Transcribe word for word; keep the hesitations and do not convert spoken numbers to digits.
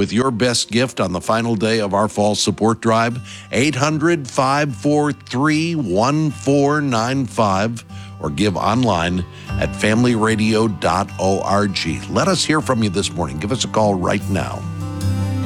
with your best gift on the final day of our fall support drive. eight hundred, five four three, one four nine five or give online at family radio dot org. Let us hear from you this morning. Give us a call right now.